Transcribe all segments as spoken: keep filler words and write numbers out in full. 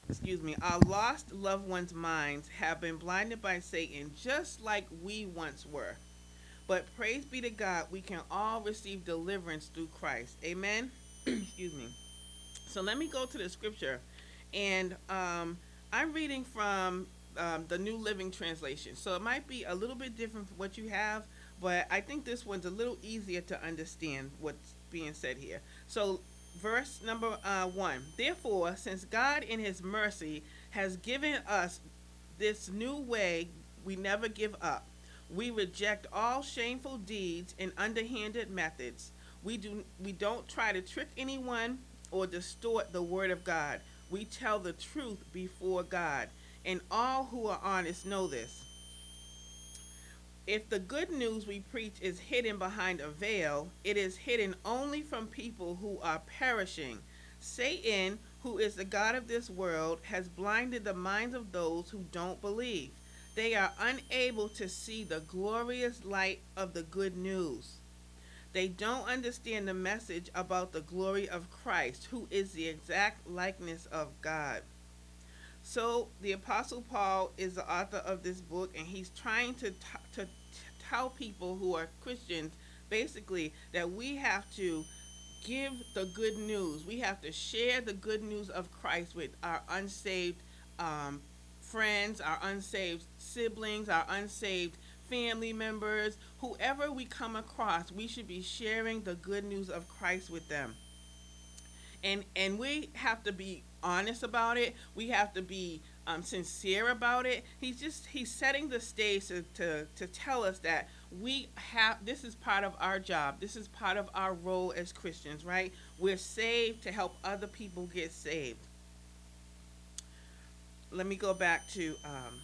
excuse me, our lost loved ones' minds have been blinded by Satan just like we once were. But praise be to God, we can all receive deliverance through Christ. Amen. Excuse me. So let me go to the scripture, and um, I'm reading from um, the New Living Translation. So it might be a little bit different from what you have, but I think this one's a little easier to understand what's being said here. So, verse number uh, one. Therefore, since God in His mercy has given us this new way, we never give up. We reject all shameful deeds and underhanded methods. We do we don't try to trick anyone or distort the word of God. We tell the truth before God, and all who are honest know this. If the good news we preach is hidden behind a veil, it is hidden only from people who are perishing. Satan, who is the God of this world, has blinded the minds of those who don't believe. They are unable to see the glorious light of the good news. They don't understand the message about the glory of Christ, who is the exact likeness of God. So the Apostle Paul is the author of this book, and he's trying to t- to t- tell people who are Christians, basically, that we have to give the good news. We have to share the good news of Christ with our unsaved um, friends, our unsaved siblings, our unsaved family members, whoever we come across. We should be sharing the good news of Christ with them, and and we have to be honest about it. We have to be um, sincere about it. He's just he's setting the stage to, to to tell us that we have this is part of our job. This is part of our role as Christians, right? We're saved to help other people get saved. Let me go back to um,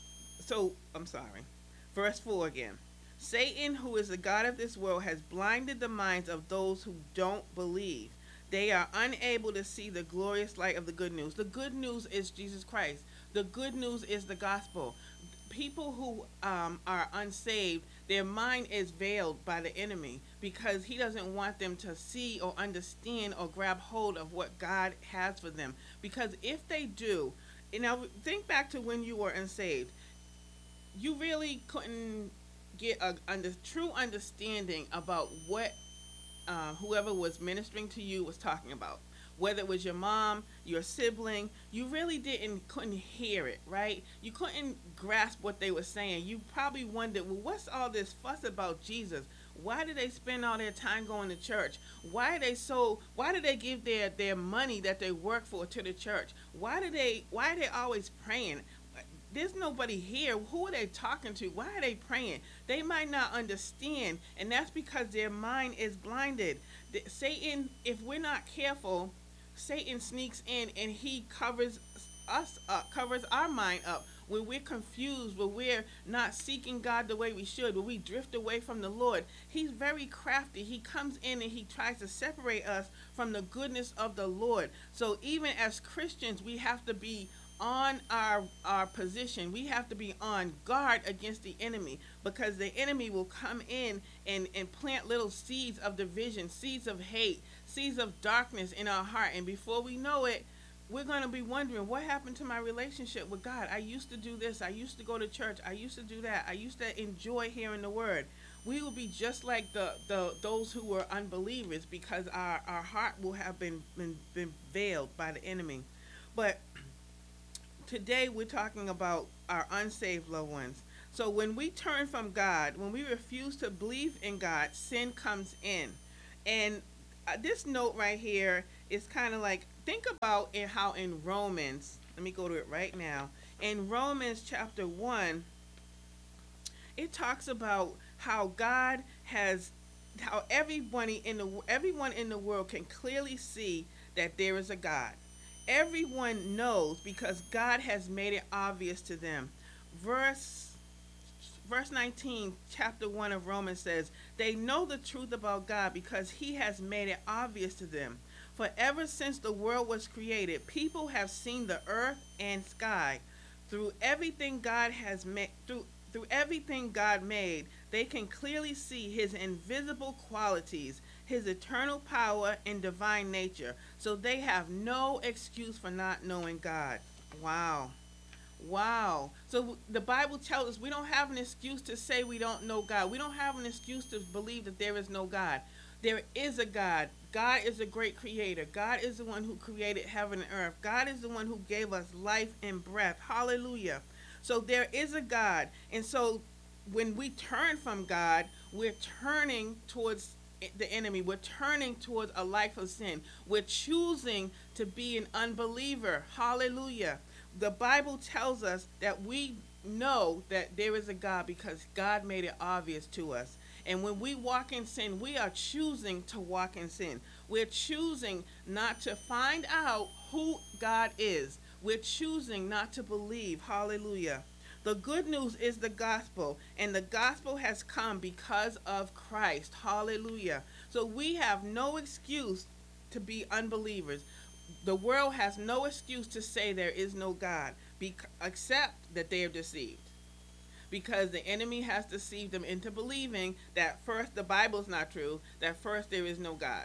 so I'm sorry. Verse four again. Satan, who is the God of this world, has blinded the minds of those who don't believe. They are unable to see the glorious light of the good news. The good news is Jesus Christ. The good news is the gospel. People who um, are unsaved, their mind is veiled by the enemy because he doesn't want them to see or understand or grab hold of what God has for them. Because if they do, you know, think back to when you were unsaved, you really couldn't get a under, true understanding about what uh, whoever was ministering to you was talking about. Whether it was your mom, your sibling, you really didn't couldn't hear it, right? You couldn't grasp what they were saying. You probably wondered, well, what's all this fuss about Jesus? Why do they spend all their time going to church? Why are they so? Why do they give their their money that they work for to the church? Why do they? Why are they always praying? There's nobody here. Who are they talking to? Why are they praying? They might not understand, and that's because their mind is blinded. Satan, if we're not careful, Satan sneaks in and he covers us up, covers our mind up. When we're confused, when we're not seeking God the way we should, when we drift away from the Lord, He's very crafty. He comes in and He tries to separate us from the goodness of the Lord. So even as Christians, we have to be on our our position. We have to be on guard against the enemy, because the enemy will come in and and plant little seeds of division, seeds of hate, seeds of darkness in our heart, and before we know it, we're going to be wondering, what happened to my relationship with God? I used to do this, I used to go to church, I used to do that, I used to enjoy hearing the word. We will be just like the, the those who were unbelievers, because our, our heart will have been, been been veiled by the enemy. But today we're talking about our unsaved loved ones. So when we turn from God, when we refuse to believe in God, sin comes in. And uh, this note right here is kind of like, think about in how in Romans, let me go to it right now. In Romans chapter one, it talks about how God has, how everybody in the everyone in the world can clearly see that there is a God. Everyone knows because God has made it obvious to them. Verse verse nineteen, chapter one of Romans says, they know the truth about God because He has made it obvious to them. For ever since the world was created, people have seen the earth and sky. Through everything God has made, through through everything God made, they can clearly see His invisible qualities, his eternal power and divine nature. So they have no excuse for not knowing God. Wow. Wow. So the Bible tells us we don't have an excuse to say we don't know God. We don't have an excuse to believe that there is no God. There is a God. God is a great creator. God is the one who created heaven and earth. God is the one who gave us life and breath. Hallelujah. So there is a God. And so when we turn from God, we're turning towards the enemy. We're turning towards a life of sin. We're choosing to be an unbeliever. Hallelujah. The Bible tells us that we know that there is a God because God made it obvious to us. And when we walk in sin, we are choosing to walk in sin. We're choosing not to find out who God is. We're choosing not to believe. Hallelujah. The good news is the gospel, and the gospel has come because of Christ. Hallelujah. So we have no excuse to be unbelievers. The world has no excuse to say there is no God, except that they are deceived. Because the enemy has deceived them into believing that first the Bible is not true, that first there is no God.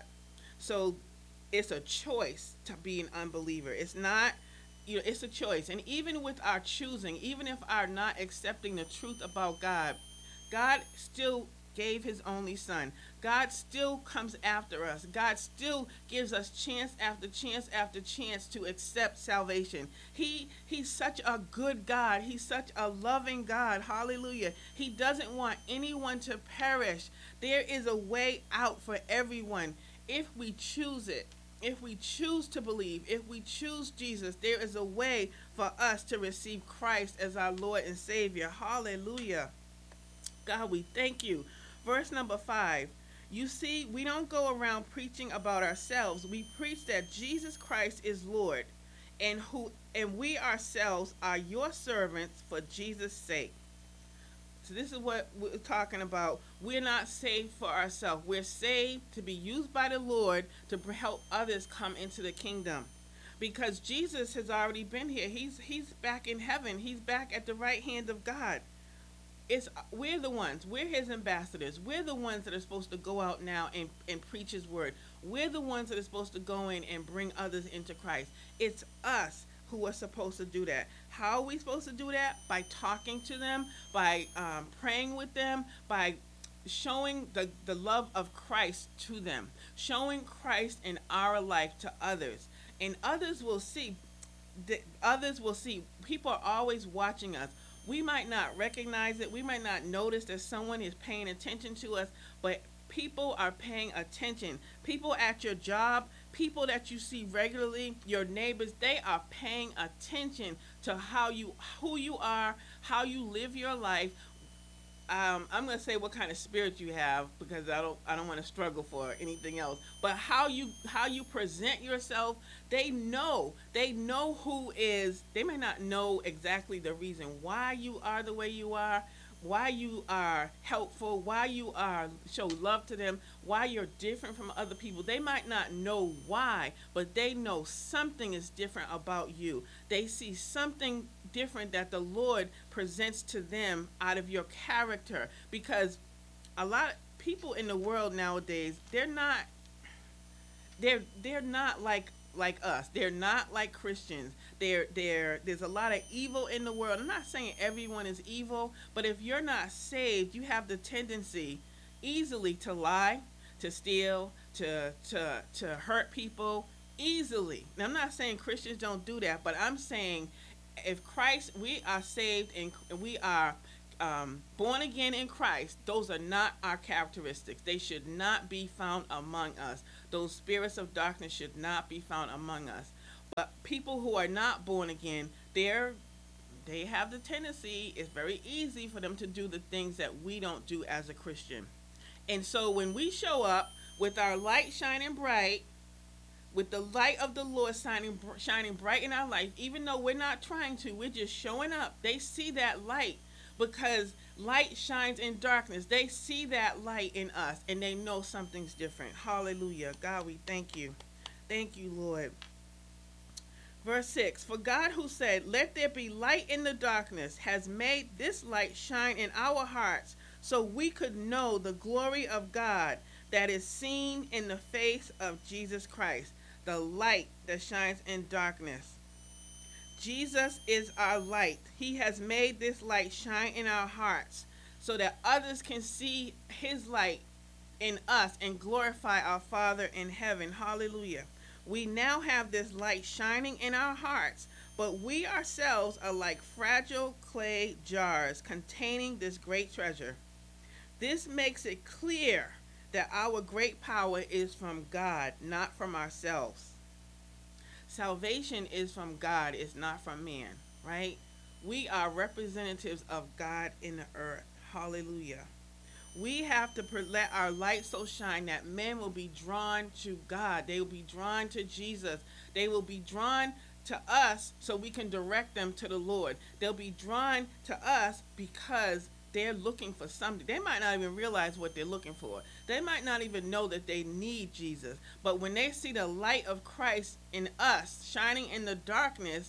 So it's a choice to be an unbeliever. It's not, you know, it's a choice. And even with our choosing, even if our not accepting the truth about God, God still gave his only son. God still comes after us. God still gives us chance after chance after chance to accept salvation. He he's such a good God. He's such a loving God. Hallelujah. He doesn't want anyone to perish. There is a way out for everyone if we choose it. If we choose to believe, if we choose Jesus, there is a way for us to receive Christ as our Lord and Savior. Hallelujah. God, we thank you. Verse number five. You see, we don't go around preaching about ourselves. We preach that Jesus Christ is Lord, and who and we ourselves are your servants for Jesus' sake. So this is what we're talking about. We're not saved for ourselves. We're saved to be used by the Lord to help others come into the kingdom. Because Jesus has already been here. He's he's back in heaven. He's back at the right hand of God. It's we're the ones, we're his ambassadors. We're the ones that are supposed to go out now and, and preach his word. We're the ones that are supposed to go in and bring others into Christ. It's us who are supposed to do that. How are we supposed to do that? By talking to them, by um, praying with them, by showing the, the love of Christ to them, showing Christ in our life to others. And others will see, the, others will see, people are always watching us. We might not recognize it. We might not notice that someone is paying attention to us, but people are paying attention. People at your job, people that you see regularly, your neighbors, they are paying attention to how you, who you are, how you live your life. Um, I'm gonna say what kind of spirit you have because I don't I don't want to struggle for anything else. But how you how you present yourself, they know they know who is. They may not know exactly the reason why you are the way you are, why you are helpful, why you are show love to them, why you're different from other people. They might not know why, but they know something is different about you. They see something different that the Lord presents to them out of your character, because a lot of people in the world nowadays, they're not they're they're not like like us. They're not like Christians. They're they're there's a lot of evil in the world. I'm not saying everyone is evil, but if you're not saved, you have the tendency easily to lie, to steal, to to to hurt people easily. Now I'm not saying Christians don't do that, but I'm saying if Christ, we are saved and we are um, born again in Christ, those are not our characteristics. They should not be found among us. Those spirits of darkness should not be found among us. But people who are not born again, they're they have the tendency, it's very easy for them to do the things that we don't do as a Christian. And so when we show up with our light shining bright, with the light of the Lord shining, shining bright in our life, even though we're not trying to, we're just showing up. They see that light because light shines in darkness. They see that light in us and they know something's different. Hallelujah. God, we thank you. Thank you, Lord. Verse six, for God who said, let there be light in the darkness, has made this light shine in our hearts so we could know the glory of God that is seen in the face of Jesus Christ, the light that shines in darkness. Jesus is our light. He has made this light shine in our hearts so that others can see his light in us and glorify our Father in heaven. Hallelujah. We now have this light shining in our hearts, but we ourselves are like fragile clay jars containing this great treasure. This makes it clear that our great power is from God, not from ourselves. Salvation is from God, it's not from man, right? We are representatives of God in the earth. Hallelujah. We have to let our light so shine that men will be drawn to God. They will be drawn to Jesus. They will be drawn to us so we can direct them to the Lord. They'll be drawn to us because they're looking for something. They might not even realize what they're looking for. They might not even know that they need Jesus. But when they see the light of Christ in us shining in the darkness,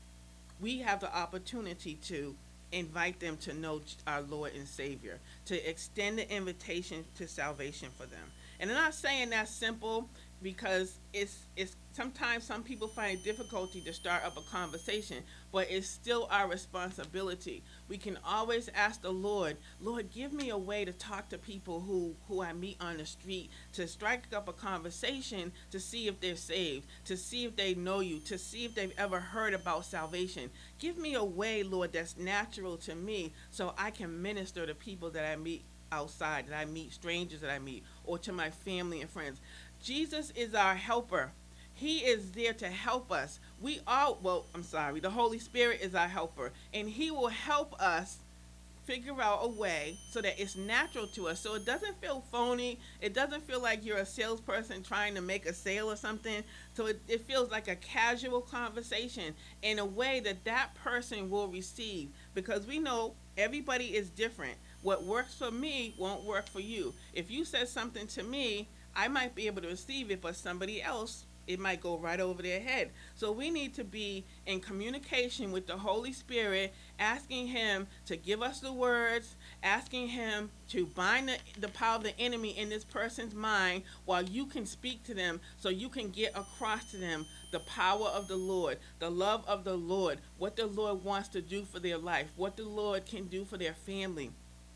we have the opportunity to invite them to know our Lord and Savior, to extend the invitation to salvation for them. And I'm not saying that's simple, because it's it's sometimes some people find it difficulty to start up a conversation, but it's still our responsibility. We can always ask the Lord, Lord, give me a way to talk to people who who I meet on the street, to strike up a conversation to see if they're saved, to see if they know you, to see if they've ever heard about salvation. Give me a way, Lord, that's natural to me so I can minister to people that I meet outside, that I meet, strangers that I meet, or to my family and friends. Jesus is our helper. He is there to help us. We all, well, I'm sorry, the Holy Spirit is our helper, and he will help us figure out a way so that it's natural to us, so it doesn't feel phony. It doesn't feel like you're a salesperson trying to make a sale or something. So it, it feels like a casual conversation in a way that that person will receive, because we know everybody is different. What works for me won't work for you. If you said something to me, I might be able to receive it, but somebody else, it might go right over their head. So we need to be in communication with the Holy Spirit, asking him to give us the words, asking him to bind the, the power of the enemy in this person's mind while you can speak to them, so you can get across to them the power of the Lord, the love of the Lord, what the Lord wants to do for their life, what the Lord can do for their family.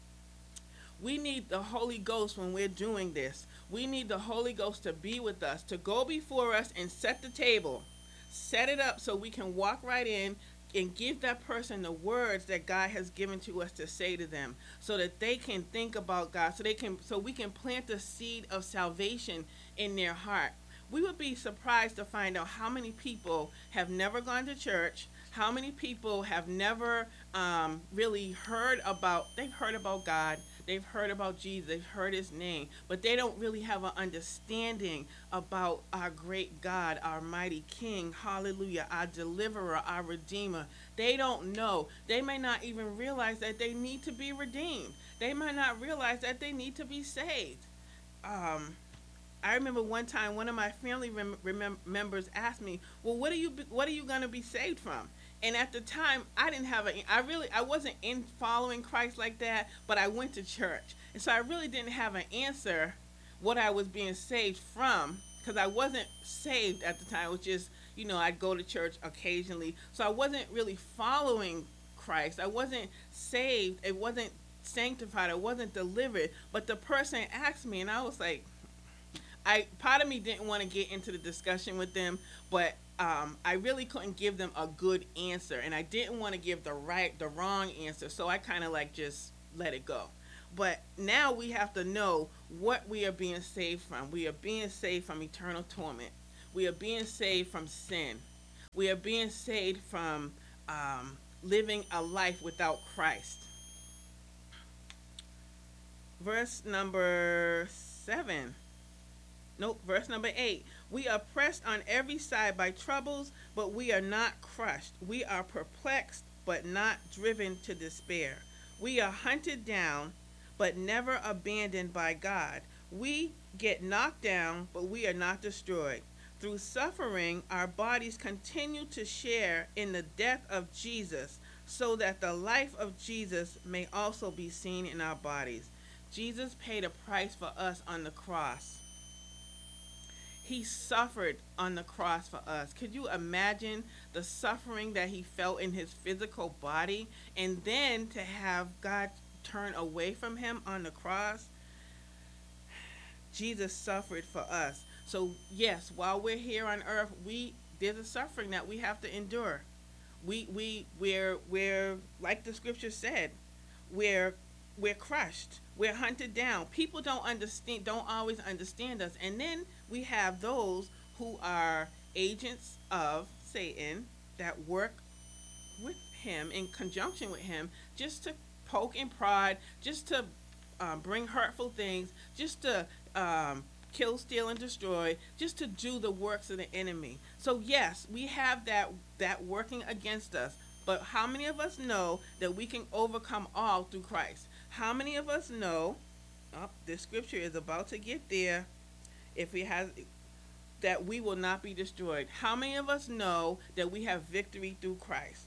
We need the Holy Ghost when we're doing this. We need the Holy Ghost to be with us, to go before us and set the table, set it up so we can walk right in and give that person the words that God has given to us to say to them, so that they can think about God, so they can, so we can plant the seed of salvation in their heart. We would be surprised to find out how many people have never gone to church, how many people have never um, really heard about, they've heard about God, they've heard about Jesus, they've heard his name, but they don't really have an understanding about our great God, our mighty King, hallelujah, our deliverer, our redeemer. They don't know. They may not even realize that they need to be redeemed. They might not realize that they need to be saved. Um, I remember one time one of my family rem- remem- members asked me, well, what are you, be- what are you going to be saved from? And at the time, I didn't have a, I really, I wasn't in following Christ like that, but I went to church. And so I really didn't have an answer what I was being saved from, because I wasn't saved at the time. It was just, you know, I'd go to church occasionally. So I wasn't really following Christ. I wasn't saved. It wasn't sanctified. I wasn't delivered. But the person asked me, and I was like, I part of me didn't want to get into the discussion with them, but um, I really couldn't give them a good answer, and I didn't want to give the right, the wrong answer, so I kind of like just let it go. But now we have to know what we are being saved from. We are being saved from eternal torment. We are being saved from sin. We are being saved from um, living a life without Christ. Verse number seven. Nope, verse number eight. We are pressed on every side by troubles, but we are not crushed. We are perplexed, but not driven to despair. We are hunted down, but never abandoned by God. We get knocked down, but we are not destroyed. Through suffering, our bodies continue to share in the death of Jesus, so that the life of Jesus may also be seen in our bodies. Jesus paid a price for us on the cross. He suffered on the cross for us. Could you imagine the suffering that he felt in his physical body? And then to have God turn away from him on the cross? Jesus suffered for us. So yes, while we're here on earth, we there's a suffering that we have to endure. We we we're we're like the scripture said, we're we're crushed, we're hunted down. People don't understand, don't always understand us. And then we have those who are agents of Satan that work with him in conjunction with him, just to poke and prod, just to um, bring hurtful things, just to um, kill, steal, and destroy, just to do the works of the enemy. So yes, we have that that working against us. But how many of us know that we can overcome all through Christ? How many of us know? Oh, this scripture is about to get there. If we have that, we will not be destroyed. How many of us know that we have victory through Christ?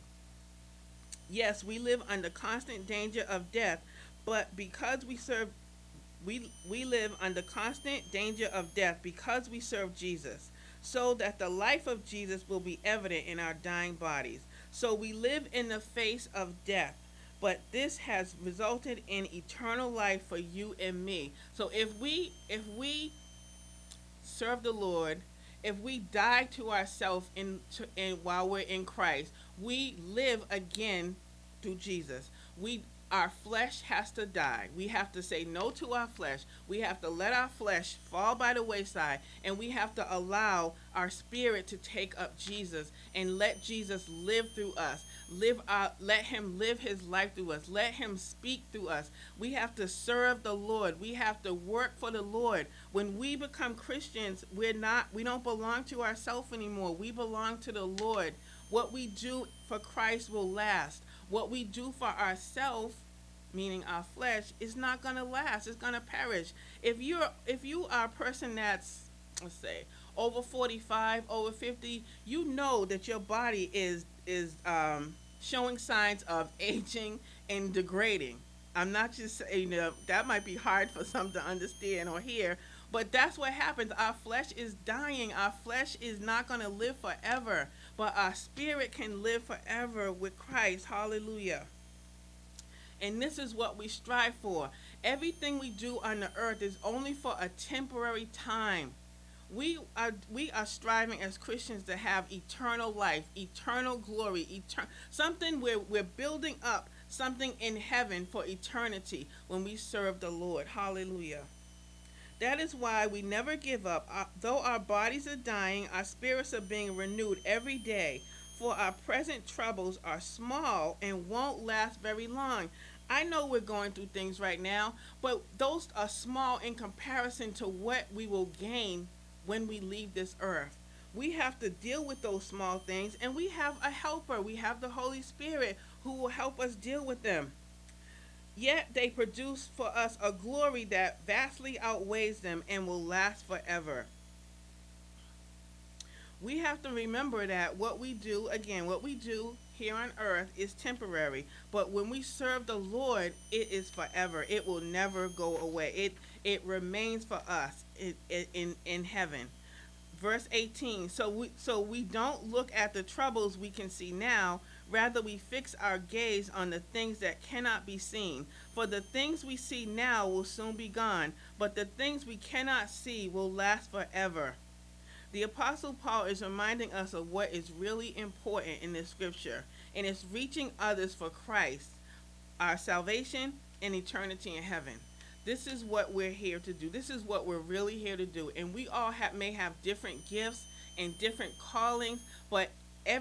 Yes, we live under constant danger of death, but because we serve, we we live under constant danger of death because we serve Jesus, so that the life of Jesus will be evident in our dying bodies. So we live in the face of death, but this has resulted in eternal life for you and me. So if we if we serve the Lord, if we die to ourselves in, in while we're in Christ, we live again through Jesus. We our flesh has to die. We have to say no to our flesh. We have to let our flesh fall by the wayside, and we have to allow our spirit to take up Jesus and let Jesus live through us. Live out, let him live his life through us. Let him speak through us. We have to serve the Lord. We have to work for the Lord. When we become Christians, we're not we don't belong to ourselves anymore. We belong to the Lord. What we do for Christ will last. What we do for ourselves, meaning our flesh, is not going to last. It's going to perish. If you're if you are a person that's, let's say, over forty-five, over fifty, you know that your body is is um, showing signs of aging and degrading. I'm not just saying, you know, that might be hard for some to understand or hear, but that's what happens. Our flesh is dying. Our flesh is not going to live forever, but our spirit can live forever with Christ. Hallelujah. And this is what we strive for. Everything we do on the earth is only for a temporary time. We are we are striving as Christians to have eternal life, eternal glory, etern- something where we're building up something in heaven for eternity when we serve the Lord. Hallelujah. That is why we never give up. Uh, though our bodies are dying, our spirits are being renewed every day. For our present troubles are small and won't last very long. I know we're going through things right now, but those are small in comparison to what we will gain when we leave this earth. We have to deal with those small things, and we have a helper. We have the Holy Spirit who will help us deal with them. Yet they produce for us a glory that vastly outweighs them and will last forever. We have to remember that what we do, again, what we do here on earth is temporary. But when we serve the Lord, it is forever. It will never go away. It it remains for us in, in, in heaven. Verse eighteen, so we, so we don't look at the troubles we can see now. Rather, we fix our gaze on the things that cannot be seen. For the things we see now will soon be gone, but the things we cannot see will last forever. The Apostle Paul is reminding us of what is really important in this scripture, and it's reaching others for Christ, our salvation, and eternity in heaven. This is what we're here to do. This is what we're really here to do. And we all have, may have different gifts and different callings, but